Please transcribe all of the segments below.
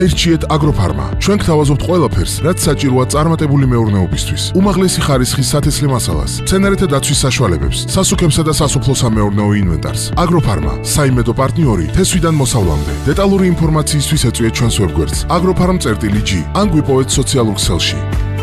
ერჩიეთ აგროფარმა. ჩვენ გთავაზობთ ყველაფერს, რაც საჭიროა წარმატებული მეურნეობისთვის. უმაღლესი ხარისხის სათესლე მასალას, მცენარეთა დაცვის საშუალებებს, სასუქებსა და სასოფლო-სამეურნეო ინვენტარს. აგროფარმა, საიმედო პარტნიორი თესვიდან მოსავლამდე. დეტალური ინფორმაციისთვის ეწვიეთ ჩვენს ვებგვერდს agroffarm.g ან გვიპოვეთ სოციალურ ქსელში.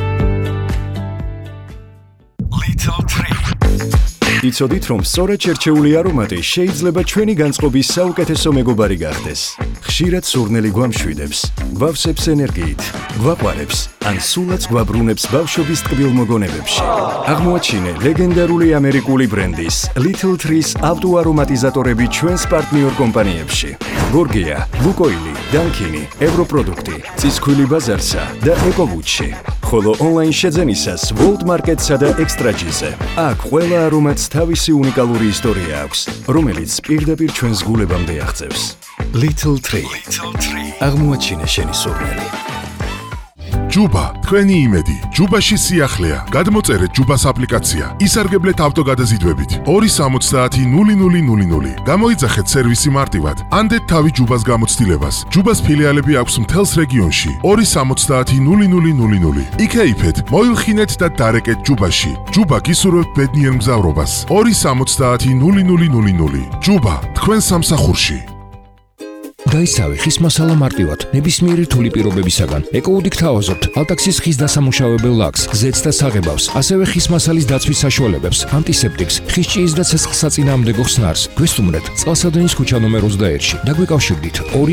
იცოდით, რომ სწორედ შერჩეული არომატი შეიძლება ჩვენი განწყობის საუკეთესო მეგობარი გახდეს. ხშირად სურნელი გვამშვიდებს, გვავსებს ენერგიით, გვაყვარებს, ან სულაც გვაბრუნებს ბავშვობის ტკბილ მოგონებებში. აღმოაჩინე ლეგენდარული ამერიკული ბრენდის Little Trees ავტოარომატიზატორები ჩვენს პარტნიორ კომპანიებში. გორგია, ლუკოილი, დანკინი, ევროპროდუქტი, წისქვილი ბაზარსა და ეკოვუჩი. ხოლო ონლაინ შეძენისას World Market-სა და Extra-G-ზე. აქ ყველა არომატს თავისი უნიკალური ისტორია აქვს, რომელიც პირდაპირ ჩვენს გულებამდე აღწევს. Little Tree. აღმოაჩინე შენი სურნელი. ჯუბა, თქვენი იმედი. ჯუბაში სიახლეა. გადმოწერეთ ჯუბას აპლიკაცია. ისარგებლეთ ავტოგადაზიდვებით. 270-0000. გამოიძახეთ სერვისი მარტივად. ანდეთ თავი ჯუბას გამოცდილებას. ჯუბას ფილიალები აქვს მთელს რეგიონში. 270-0000. იქეიფეთ, მოილხინეთ და დარეკეთ ჯუბაში. ჯუბა გისურვებთ ბედნიერ მგზავრობას. 270-0000. ჯუბა, თქვენ სამსახურში. გაიცავი ხის მასალა მარტივად, ნებისმიერი რთული პირობებისაგან. ეკოუდი გთავაზობთ ალტაქსის ხის დასამუშავებელ ლაქს, ზეთს და საღებავს, ასევე ხის მასალის დაცვის საშუალებებს, ანტისეპტიკს, ხის ჭიის და ცეცხლსაწინააღმდეგო ხსნარს. გვესტუმრეთ წყალსადენის ქუჩა ნომერ 21-ში და გვეკავშირდით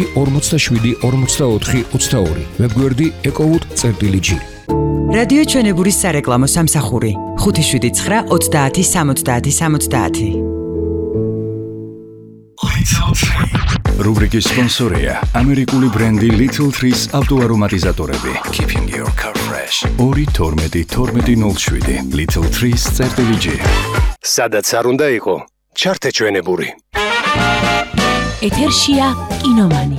247-44-22. ვებგვერდი ecowood.g. რადიო ჩვენებურის სარეკლამო სამსახური 579-30-70-70. რუბრიკის სპონსორია ამერიკული ბრენდი Little Trees ავტოარომატიზატორები. Keeping your car fresh. 2-12-12-07 Little Trees.g. სადაც არ უნდა იყო, ჩართე ჩვენებური. ეთერშია კინომანი.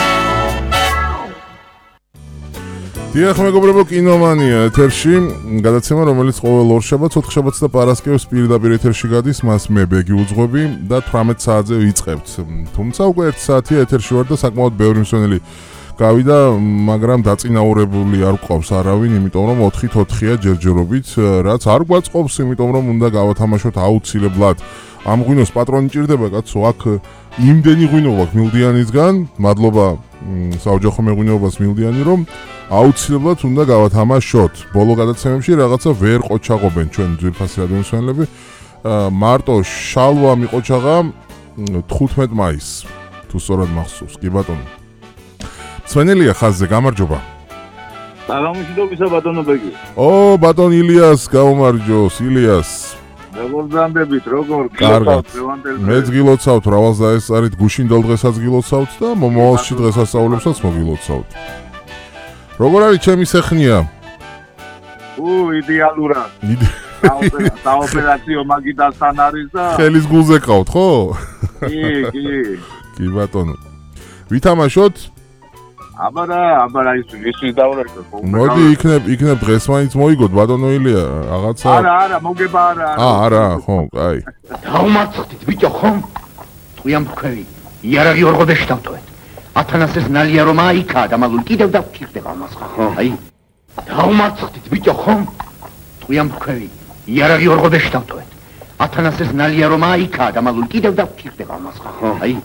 დიახ, მეგობრებო, კინომანია ეთერში, გადაცემა, რომელიც ყოველ ორშაბათს, ოთხშაბათს და პარასკევს პირდაპირ ეთერში გადის, მას მე ბეგი უძღვები და 18 საათზე ვიწყებთ. თუმცა უკვე 1 საათია ეთერში ვარ და საკმაოდ ბევრი მსმენელი გავიდა, მაგრამ დაწინაურებული არ გვყავს არავინ, იმიტომ რომ 4-4-ია ჯერჯერობით, რაც არ გვაწყობს, იმიტომ რომ უნდა გავათამაშოთ აუცილებლად. ამ ღვინოს პატრონი ჭირდება, კაცო, აქ იმდენი ღვინო აქვს მილდიანისგან, მადლობა საოჯახო მეღვინეობას მილდიანი, რომ აუცილებლად უნდა გავათამაშოთ. ბოლო გადაცემებში რაღაცა ვერ ყოჩაღობენ ჩვენ ძვირფასი რადიო მსმენელები. მარტო შალვა მიყოჩაღა 15 მაისს. თუ სწორად მახსოვს, კი ბატონო. მსმენელია ხაზზე, გამარჯობა. საღამოშიდობისა ბატონო ბეგი. ბატონ ილიას, გამომარჯოს, ილიას. როგორ ზამბებით, როგორ გილოცავთ, მეც გილოცავთ, რავალს დაესწარით, გუშინდელ დღესაც გილოცავთ და მომავალში დღესასწაულებსაც მოგილოცავთ. როგორ არის ჩემი სეხნია? იდეალურად. საოპერაციო მაგიდასთან არის და ხელის გულზე ყავთ, ხო? კი, ბატონო. ვითამაშოთ? აბარა ის დავრეკო. მოდი იქნებ დღეს მაინც მოიგოთ ბატონო ილია, რაღაცა. არა, მოგება არა. არა, ხო, კაი. დაუმარცხდით ბიჭო, ხომ? ტყუიან თქვენი. იარაღი ორღოდე შევტოვეთ. ათანასეს ნალია რომ აიქა და მალულ კიდევ დაფიქრდება ამას ხო? აი. დაუმარცხდით ბიჭო, ხომ? ტყუიან თქვენი. იარაღი ორღოდე შევტოვეთ. ათანასეს ნალია რომ აიქა და მალულ კიდევ დაფიქრდება ამას ხო? აი.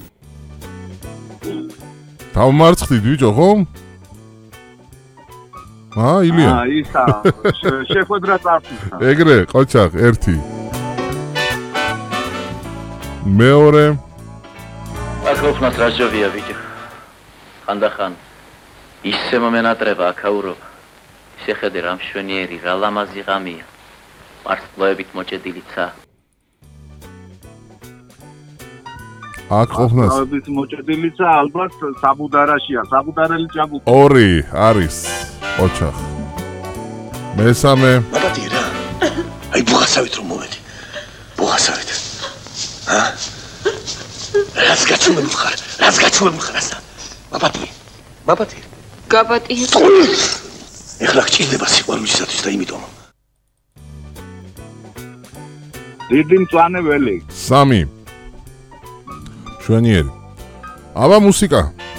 დავმარცხდით ბიჭო, ხო? ილია. ისა, შეხვედრა წარსულს. ეგრე, ყოჩაღ, 1. მეორე. აკროფნას რაჟოვია ბიჭო. ხანდახან ისე მომენატრება აქაურობა. შეხედე რა მშვენიერი, რა ლამაზი ღამია. მარცვლოებით მოჭედილიცა. აქ ყოფნას. ის მოჭედილიცა ალბათ საბუდარაშია, საბუდარელი ჭაბუკი. 2 არის, ოჩახ. მესამე. მაპატირა. აი ბუღასავით რომ მოვედი. ბუღასავით. რას გაჩუმებული ხარ? ასა? მაპატირ. გაპატიე. ეხლა გჭირდება სიყვარულისათვის და იმიტომ. დიდი მწვანე ველი. 3. შვენიერი. აბა მუსიკა.